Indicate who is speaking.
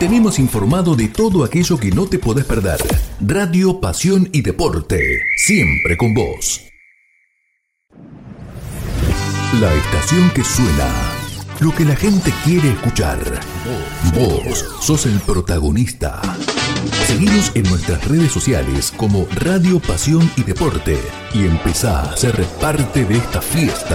Speaker 1: mantenemos informado de todo aquello que no te podés perder. Radio, pasión y deporte, siempre con vos. La estación que suena, lo que la gente quiere escuchar. Vos sos el protagonista. Seguinos en nuestras redes sociales como Radio, Pasión y Deporte y empezá a ser parte de esta fiesta.